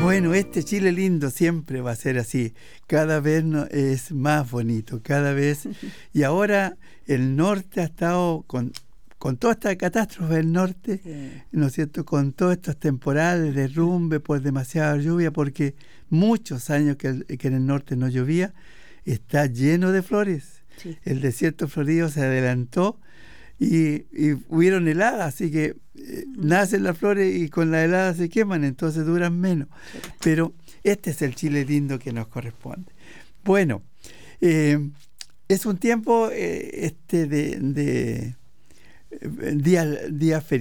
Bueno, este Chile lindo siempre va a ser así. Cada vez es más bonito, cada vez. Y ahora el norte ha estado con toda esta catástrofe del norte, Sí. ¿no es cierto? Con todos estos temporales, derrumbe por demasiada lluvia, porque muchos años que en el norte no llovía, está lleno de flores. Sí. El desierto florido se adelantó y hubieron heladas, así que nacen las flores y con las heladas se queman, entonces duran menos. Pero este es el Chile lindo que nos corresponde. Bueno, es un tiempo de día feriado.